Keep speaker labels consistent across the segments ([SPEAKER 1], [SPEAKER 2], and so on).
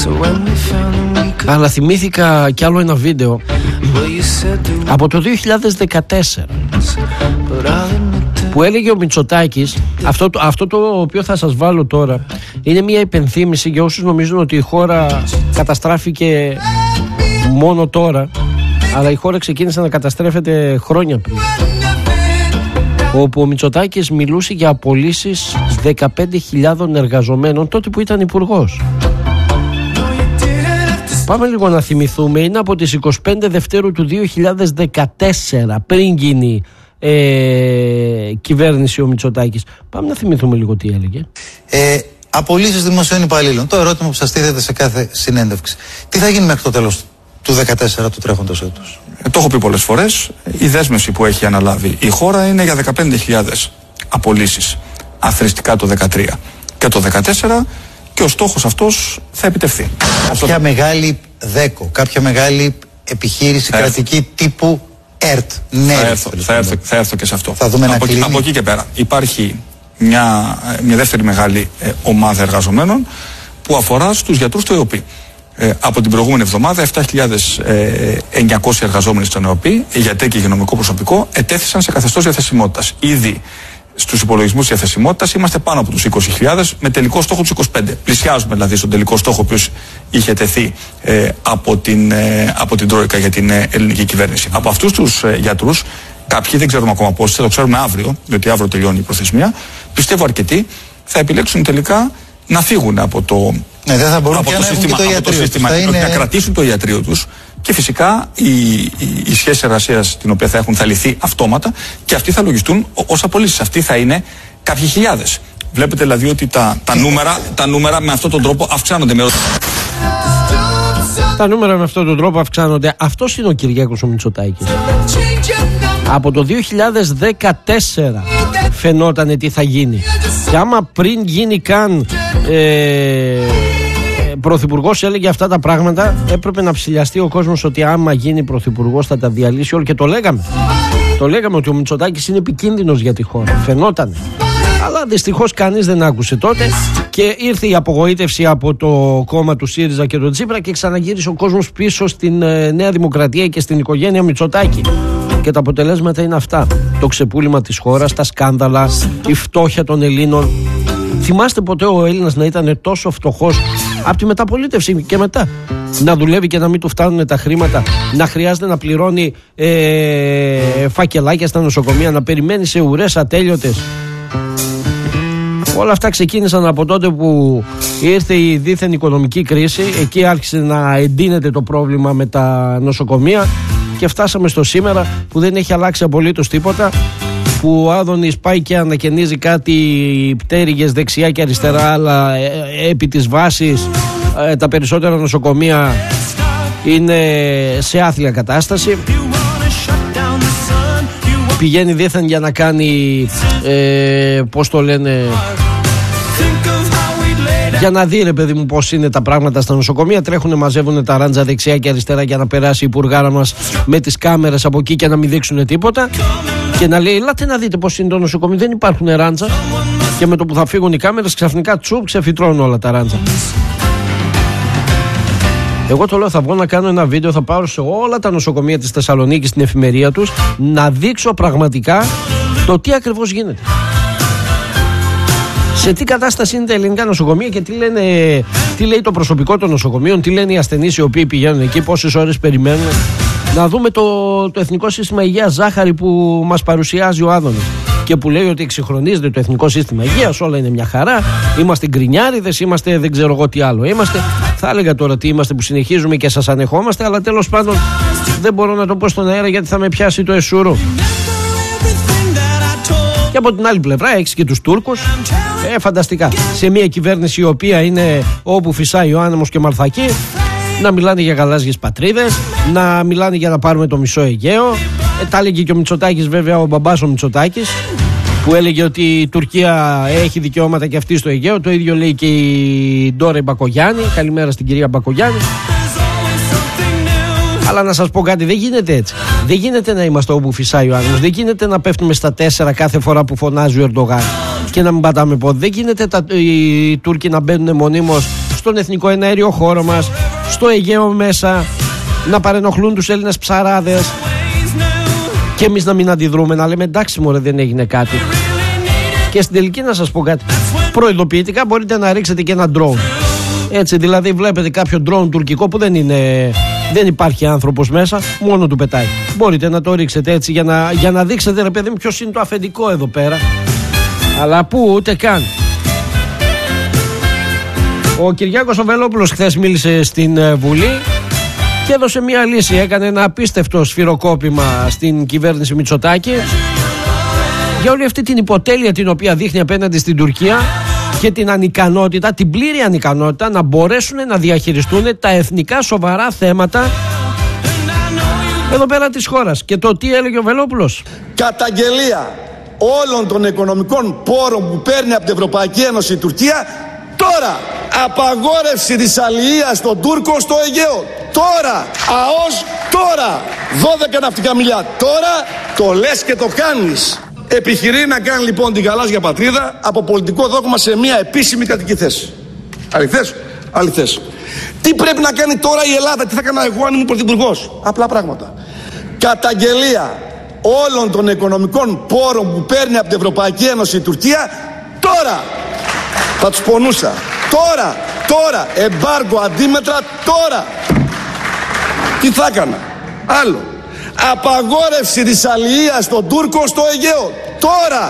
[SPEAKER 1] Αλλά θυμήθηκα κι άλλο ένα βίντεο από το 2014 που έλεγε ο Μητσοτάκης. Αυτό το οποίο θα σας βάλω τώρα είναι μια υπενθύμηση για όσους νομίζουν ότι η χώρα καταστράφηκε μόνο τώρα, αλλά η χώρα ξεκίνησε να καταστρέφεται χρόνια πριν, όπου ο Μητσοτάκης μιλούσε για απολύσεις 15.000 εργαζομένων τότε που ήταν υπουργός. Πάμε λίγο να θυμηθούμε. Είναι από τις 25 Δευτέρου του 2014, πριν γίνει κυβέρνηση ο Μητσοτάκης. Πάμε να θυμηθούμε λίγο τι έλεγε.
[SPEAKER 2] Απολύσεις δημοσίων υπαλλήλων. Το ερώτημα που σας τίθεται σε κάθε συνέντευξη. Τι θα γίνει μέχρι το τέλος του 2014 του τρέχοντος έτους?
[SPEAKER 3] Το έχω πει πολλές φορές. Η δέσμευση που έχει αναλάβει η χώρα είναι για 15.000 απολύσεις αθροιστικά το 2013 και το 2014, και ο στόχος αυτός θα επιτευχθεί.
[SPEAKER 2] Κάποια μεγάλη ΔΕΚΟ, κάποια μεγάλη επιχείρηση κρατική τύπου ΕΡΤ. Ναι,
[SPEAKER 3] θα έρθω και σε αυτό.
[SPEAKER 2] Θα δούμε
[SPEAKER 3] από εκεί και πέρα υπάρχει μια δεύτερη μεγάλη ομάδα εργαζομένων που αφορά στους γιατρούς του ΕΟΠΗ. Από την προηγούμενη εβδομάδα 7.900 εργαζόμενοι στον ΕΟΠΗ, γιατροί και υγειονομικό προσωπικό, ετέθησαν σε καθεστώς διαθεσιμότητας. Ήδη στους υπολογισμούς διαθεσιμότητας είμαστε πάνω από τους 20.000 με τελικό στόχο τους 25. Πλησιάζουμε δηλαδή στον τελικό στόχο ο οποίος είχε τεθεί από την Τρόικα για την ελληνική κυβέρνηση. Από αυτούς τους γιατρούς, κάποιοι δεν ξέρουμε ακόμα πόσοι, θα το ξέρουμε αύριο, διότι αύριο τελειώνει η προθεσμία, πιστεύω αρκετοί θα επιλέξουν τελικά να φύγουν από το σύστημα, να κρατήσουν το ιατρείο τους, και φυσικά η σχέση εργασίας την οποία θα έχουν θα λυθεί αυτόματα και αυτοί θα λογιστούν ως απολύσεις. Αυτοί θα είναι κάποιοι χιλιάδες. Βλέπετε δηλαδή ότι τα νούμερα με αυτόν τον τρόπο αυξάνονται.
[SPEAKER 1] Τα νούμερα με αυτόν τον τρόπο αυξάνονται. Αυτός είναι ο Κυριάκος ο Μητσοτάκης. Από το 2014 φαινόταν τι θα γίνει. Και άμα πριν γίνει καν πρωθυπουργός έλεγε αυτά τα πράγματα, έπρεπε να ψηλιαστεί ο κόσμος ότι άμα γίνει πρωθυπουργός θα τα διαλύσει όλοι. Και το λέγαμε. Το λέγαμε ότι ο Μητσοτάκης είναι επικίνδυνος για τη χώρα. Φαινότανε. Αλλά δυστυχώς κανείς δεν άκουσε τότε και ήρθε η απογοήτευση από το κόμμα του ΣΥΡΙΖΑ και τον Τσίπρα και ξαναγύρισε ο κόσμος πίσω στην Νέα Δημοκρατία και στην οικογένεια Μητσοτάκη. Και τα αποτελέσματα είναι αυτά. Το ξεπούλημα της χώρας, τα σκάνδαλα, η φτώχεια των Ελλήνων. Θυμάστε ποτέ ο Έλληνας να ήταν τόσο φτωχός από τη μεταπολίτευση και μετά? Να δουλεύει και να μην του φτάνουν τα χρήματα, να χρειάζεται να πληρώνει φακελάκια στα νοσοκομεία, να περιμένει σε ουρές ατέλειωτες. Όλα αυτά ξεκίνησαν από τότε που ήρθε η δίθεν οικονομική κρίση. Εκεί άρχισε να εντείνεται το πρόβλημα με τα νοσοκομεία και φτάσαμε στο σήμερα που δεν έχει αλλάξει απολύτως τίποτα, που ο Άδωνης πάει και ανακαινίζει κάτι πτέρυγες δεξιά και αριστερά, αλλά επί της βάσης τα περισσότερα νοσοκομεία είναι σε άθλια κατάσταση. Πηγαίνει δίθεν για να κάνει πώς το λένε, για να δει ρε παιδί μου πώς είναι τα πράγματα στα νοσοκομεία. Τρέχουνε, μαζεύουνε τα ράντζα δεξιά και αριστερά για να περάσει η υπουργάρα μας με τις κάμερες από εκεί και να μην δείξουν τίποτα και να λέει ελάτε να δείτε πώς είναι το νοσοκομείο, δεν υπάρχουν ράντζα, και με το που θα φύγουν οι κάμερες ξαφνικά τσουπ ξεφυτρώνουν όλα τα ράντζα. Εγώ το λέω, θα βγω να κάνω ένα βίντεο, θα πάω σε όλα τα νοσοκομεία της Θεσσαλονίκης στην εφημερία τους να δείξω πραγματικά το τι ακριβώς γίνεται. Σε τι κατάσταση είναι τα ελληνικά νοσοκομεία και τι λέει το προσωπικό των νοσοκομείων, τι λένε οι ασθενείς οι οποίοι πηγαίνουν εκεί, πόσες ώρες περιμένουν. Να δούμε το Εθνικό Σύστημα Υγείας ζάχαρη που μας παρουσιάζει ο Άδωνης και που λέει ότι εξυγχρονίζεται το Εθνικό Σύστημα Υγείας, όλα είναι μια χαρά, είμαστε γκρινιάριδες, είμαστε δεν ξέρω εγώ τι άλλο είμαστε. Θα έλεγα τώρα τι είμαστε που συνεχίζουμε και σας ανεχόμαστε, αλλά τέλος πάντων δεν μπορώ να το πω στον αέρα γιατί θα με πιάσει το εσούρο. Και από την άλλη πλευρά έχεις και τους Τούρκους. Φανταστικά. Σε μια κυβέρνηση η οποία είναι όπου φυσάει ο άνεμος και μαρθακή, να μιλάνε για γαλάζιες πατρίδες, να μιλάνε για να πάρουμε το μισό Αιγαίο. Τα έλεγε και ο Μητσοτάκης, βέβαια, ο μπαμπάς ο Μητσοτάκης, που έλεγε ότι η Τουρκία έχει δικαιώματα και αυτή στο Αιγαίο. Το ίδιο λέει και η Ντόρα Μπακογιάννη. Καλημέρα στην κυρία Μπακογιάννη. Αλλά να σας πω κάτι, δεν γίνεται έτσι. Δεν γίνεται να είμαστε όπου φυσάει ο άνεμος. Δεν γίνεται να πέφτουμε στα 4 κάθε φορά που φωνάζει ο Ερντογάν και να μην πατάμε πόδι. Δεν γίνεται οι Τούρκοι να μπαίνουν μονίμως στον εθνικό εναέριο χώρο μας, στο Αιγαίο μέσα, να παρενοχλούν τους Έλληνες ψαράδες και εμείς να μην αντιδρούμε, να λέμε εντάξει μωρέ, δεν έγινε κάτι. Και στην τελική να σας πω κάτι, προειδοποιητικά μπορείτε να ρίξετε και ένα drone. Έτσι δηλαδή βλέπετε κάποιο drone τουρκικό που δεν υπάρχει άνθρωπος μέσα, μόνο του πετάει. Μπορείτε να το ρίξετε έτσι για να δείξετε ρε παιδί μου ποιος είναι το αφεντικό εδώ πέρα. Αλλά που ούτε καν. Ο Κυριάκος ο Βελόπουλος χθες μίλησε στην Βουλή και έδωσε μια λύση. Έκανε ένα απίστευτο σφυροκόπημα στην κυβέρνηση Μητσοτάκη για όλη αυτή την υποτέλεια την οποία δείχνει απέναντι στην Τουρκία και την ανικανότητα, την πλήρη ανικανότητα να μπορέσουν να διαχειριστούν τα εθνικά σοβαρά θέματα εδώ πέρα της χώρας. Και το τι έλεγε ο Βελόπουλος?
[SPEAKER 4] Καταγγελία όλων των οικονομικών πόρων που παίρνει από την Ευρωπαϊκή Ένωση η Τουρκία τώρα. Απαγόρευση της αλληλείας των Τούρκων στο Αιγαίο τώρα. ΑΟΣ τώρα. 12 ναυτικά μιλιά τώρα. Το λες και το κάνεις. Επιχειρεί να κάνει λοιπόν την γαλάζια πατρίδα από πολιτικό δόγμα σε μια επίσημη κρατική θέση. Αληθές. Τι πρέπει να κάνει τώρα η Ελλάδα? Τι θα έκανα εγώ αν ήμουν πρωθυπουργός? Απλά πράγματα. Καταγγελία όλων των οικονομικών πόρων που παίρνει από την Ευρωπαϊκή Ένωση η Τουρκία τώρα. Θα τους πονούσα. Τώρα. Εμπάργκο αντίμετρα τώρα. Τι θα έκανα? Άλλο. Απαγόρευση της αλληλείας των Τούρκων στο Αιγαίο τώρα.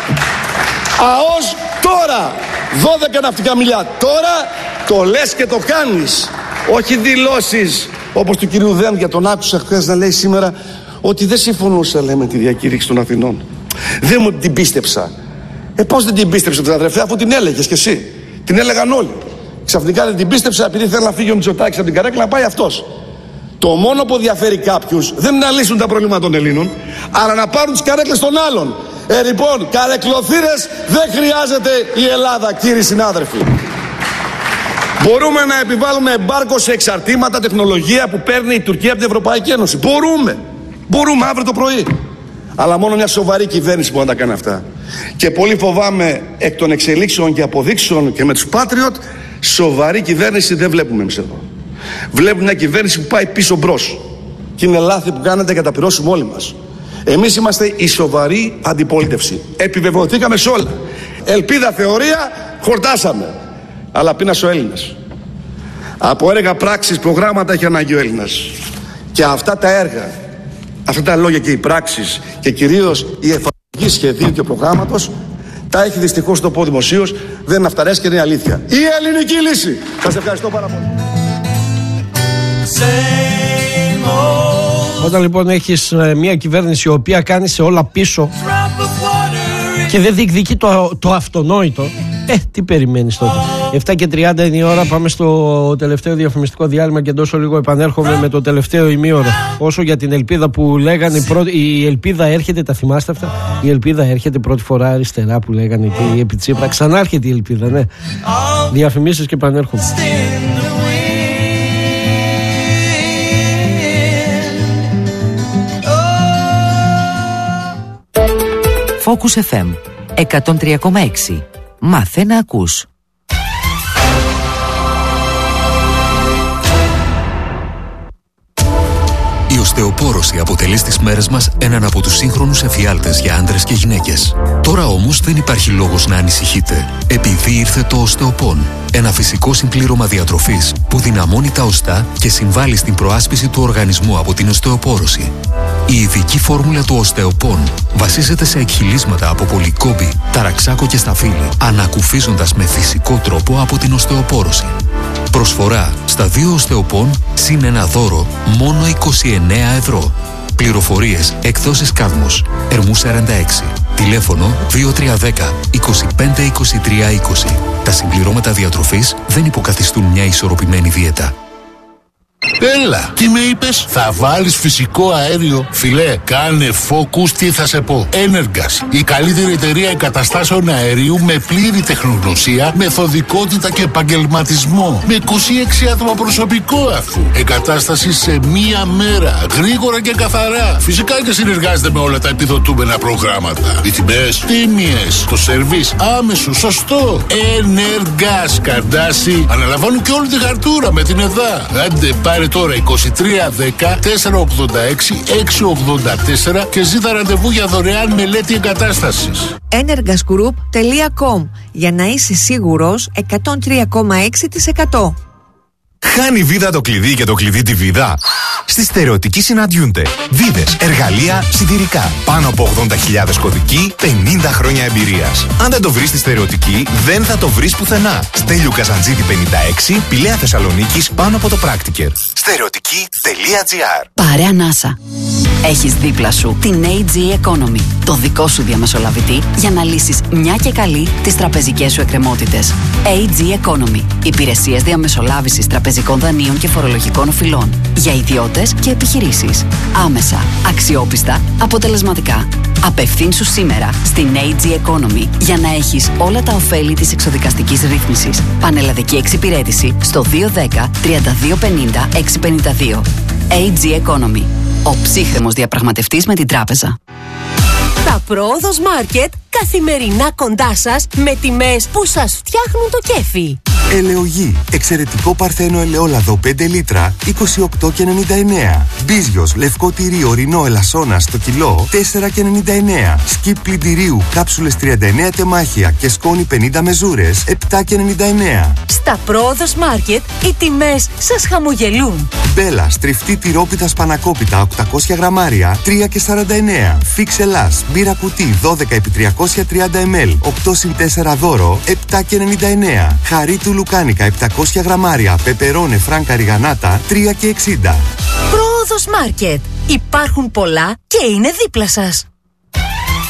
[SPEAKER 4] ΑΟΣ τώρα. 12 ναυτικά μιλιά τώρα. Το λες και το κάνεις. Όχι δηλώσεις όπως του κυρίου Δένδια. Τον άκουσα χθες να λέει σήμερα ότι δεν συμφωνούσα, λέει, με τη διακήρυξη των Αθηνών. Δεν μου την πίστεψα. Πώς δεν την πίστεψε τον αδερφέ, αφού την έλεγες κι εσύ? Την έλεγαν όλοι. Ξαφνικά δεν την πίστεψα επειδή θέλει να φύγει ο Μητσοτάκης από την καρέκλα να πάει αυτός. Το μόνο που ενδιαφέρει κάποιους δεν είναι να λύσουν τα προβλήματα των Ελλήνων, αλλά να πάρουν τις καρέκλες των άλλων. Λοιπόν, καρεκλοθύρες δεν χρειάζεται η Ελλάδα, κύριοι συνάδελφοι. Μπορούμε να επιβάλλουμε εμπάργκο σε εξαρτήματα, τεχνολογία που παίρνει η Τουρκία από την Ευρωπαϊκή Ένωση. Μπορούμε αύριο το πρωί. Αλλά μόνο μια σοβαρή κυβέρνηση μπορεί να τα κάνει αυτά. Και πολύ φοβάμαι εκ των εξελίξεων και αποδείξεων και με τους Patriot, σοβαρή κυβέρνηση δεν βλέπουμε εμείς εδώ. Βλέπουμε μια κυβέρνηση που πάει πίσω μπρος. Και είναι λάθη που κάνετε και τα πληρώσουμε όλοι μας. Εμείς είμαστε η σοβαρή αντιπολίτευση. Επιβεβαιωθήκαμε σε όλα. Ελπίδα, θεωρία, χορτάσαμε. Αλλά πείνασε ο Έλληνας. Από έργα, πράξεις, προγράμματα έχει ανάγκη ο Έλληνας. Και αυτά τα έργα, αυτά τα λόγια και οι πράξεις και κυρίως η εφαρμογή σχεδίου και προγράμματος τα έχει δυστυχώς το πω δημοσίως, δεν είναι αυταρέσκεια, είναι αλήθεια. Η ελληνική λύση. Σας ευχαριστώ πάρα πολύ.
[SPEAKER 1] Όταν λοιπόν έχεις μια κυβέρνηση η οποία κάνει σε όλα πίσω και δεν διεκδικεί το αυτονόητο, τι περιμένεις τότε? 7:30 είναι η ώρα, πάμε στο τελευταίο διαφημιστικό διάλειμμα και τόσο λίγο επανέρχομαι με το τελευταίο ημίωρο. Όσο για την ελπίδα που λέγανε, η ελπίδα έρχεται, τα θυμάστε αυτά? Η ελπίδα έρχεται πρώτη φορά αριστερά που λέγανε και η Επιτσίπρα. Ξανά έρχεται η ελπίδα, ναι. Διαφημίσεις και επανέρχομαι.
[SPEAKER 5] Focus FM 103,6. Μάθε να ακούς.
[SPEAKER 6] Η οστεοπόρωση αποτελεί στις μέρες μας έναν από τους σύγχρονους εφιάλτες για άντρες και γυναίκες. Τώρα όμως δεν υπάρχει λόγος να ανησυχείτε, επειδή ήρθε το οστεοπόν. Ένα φυσικό συμπλήρωμα διατροφής που δυναμώνει τα οστά και συμβάλλει στην προάσπιση του οργανισμού από την οστεοπόρωση. Η ειδική φόρμουλα του οστεοπόν βασίζεται σε εκχυλίσματα από πολυκόμπη, ταραξάκο και σταφύλι, ανακουφίζοντας με φυσικό τρόπο από την οστεοπόρωση. Προσφορά στα 2 οστεοπόν συν ένα δώρο μόνο 29 ευρώ. Πληροφορίες εκδόσεις Κάδμος, Ερμού 46. Τηλέφωνο 2310 25 23 20. Τα συμπληρώματα διατροφής δεν υποκαθιστούν μια ισορροπημένη δίαιτα.
[SPEAKER 7] Έλα, τι με είπες? Θα βάλεις φυσικό αέριο? Φιλέ, κάνε focus, τι θα σε πω. Energas, η καλύτερη εταιρεία εγκαταστάσεων αερίου με πλήρη τεχνογνωσία, μεθοδικότητα και επαγγελματισμό. Με 26 άτομα προσωπικό αφού. Εγκατάσταση σε μία μέρα, γρήγορα και καθαρά. Φυσικά και συνεργάζεται με όλα τα επιδοτούμενα προγράμματα. Οι τιμές τίμιες, το σερβίς άμεσο, σωστό. Energas, Καρντάση, αναλαμβάνουν και όλη τη χαρτούρα με την ΕΔΑ. Άντε πάρε τώρα 2310 486 684 και ζήτα ραντεβού για δωρεάν μελέτη εγκατάστασης.
[SPEAKER 8] energasgroup.com για να είσαι σίγουρος 103,6%.
[SPEAKER 9] Χάνει βίδα το κλειδί και το κλειδί τη βίδα. Στη Στερεωτική συναντιούνται βίδες, εργαλεία, σιτηρικά. Πάνω από 80.000 κωδικοί, 50 χρόνια εμπειρίας. Αν δεν το βρεις στη Στερεωτική, δεν θα το βρεις πουθενά. Στέλιου Καζαντζίδη 56, Πηλαία Θεσσαλονίκης, πάνω από το Πράκτικερ. Στερεωτική.gr.
[SPEAKER 10] Πάρε ανάσα. Έχεις δίπλα σου την AG Economy, το δικό σου διαμεσολαβητή για να λύσεις μια και καλή τις τραπεζικές σου εκκρεμότητες. AG Economy. Υπηρεσίες διαμεσολάβησης τραπεζικών δανείων και φορολογικών οφειλών. Για ιδιώτες και επιχειρήσεις. Άμεσα, αξιόπιστα, αποτελεσματικά. Απευθύνσου σήμερα στην AG Economy για να έχεις όλα τα ωφέλη της εξοδικαστικής ρύθμισης. Πανελλαδική εξυπηρέτηση στο 210 3250 652. AG Economy. Ο ψύχρεμος διαπραγματευτής με την τράπεζα.
[SPEAKER 11] Τα Πρόοδος Μάρκετ καθημερινά κοντά σας με τιμές που σας φτιάχνουν το κέφι.
[SPEAKER 12] Ελαιογή. Εξαιρετικό παρθένο ελαιόλαδο 5 λίτρα 28,99. Μπίζιος λευκό τυρί ορεινό ελασσόνας το κιλό 4,99. Σκιπ πλυντηρίου κάψουλες 39 τεμάχια και σκόνη 50 μεζούρες 7,99.
[SPEAKER 11] Στα Πρόοδος Μάρκετ οι τιμές σας χαμογελούν.
[SPEAKER 12] Μπέλα στριφτή τυρόπιτα σπανακόπιτα 800 γραμμάρια 3,49. Φίξ Ελλάς μπύρα κουτί 12 επί 330 ml 8 συν 4 δώρο 7,99. Χαρί του λουκάνικα 700 γραμμάρια πεπερώνε φράνκα ριγανάτα 3,60.
[SPEAKER 11] Πρόοδος Μάρκετ. Υπάρχουν πολλά και είναι δίπλα σας.